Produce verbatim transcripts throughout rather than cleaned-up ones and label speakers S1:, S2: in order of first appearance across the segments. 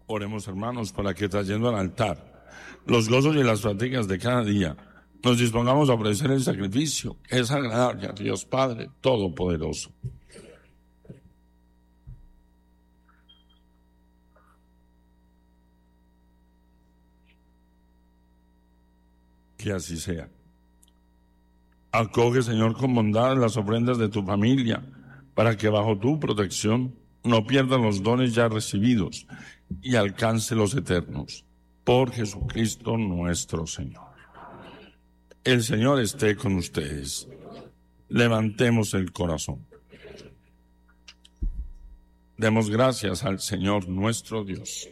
S1: Oremos, hermanos, para que trayendo al altar los gozos y las fatigas de cada día, nos dispongamos a ofrecer el sacrificio que es agradable a Dios Padre Todopoderoso. Que así sea. Acoge, Señor, con bondad las ofrendas de tu familia, para que bajo tu protección no pierdan los dones ya recibidos y alcance los eternos. Por Jesucristo nuestro Señor. El Señor esté con ustedes. Levantemos el corazón. Demos gracias al Señor nuestro Dios.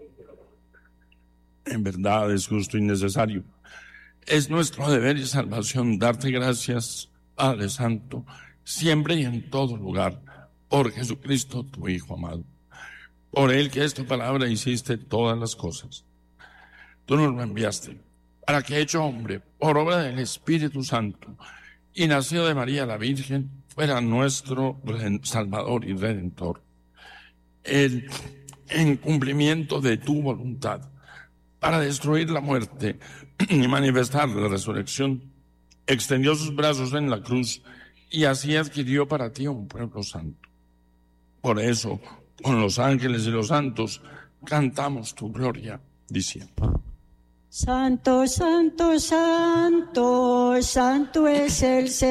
S1: En verdad es justo y necesario. Es nuestro deber y salvación darte gracias, Padre Santo, siempre y en todo lugar, por Jesucristo, tu Hijo amado. Por Él que es tu palabra hiciste todas las cosas. Tú nos lo enviaste, para que hecho hombre, por obra del Espíritu Santo, y nacido de María la Virgen, fuera nuestro Salvador y Redentor. Él, en cumplimiento de tu voluntad, para destruir la muerte y manifestar la resurrección, extendió sus brazos en la cruz y así adquirió para ti un pueblo santo. Por eso, con los ángeles y los santos, cantamos tu gloria, diciendo:
S2: Santo, santo, santo, santo es el Señor.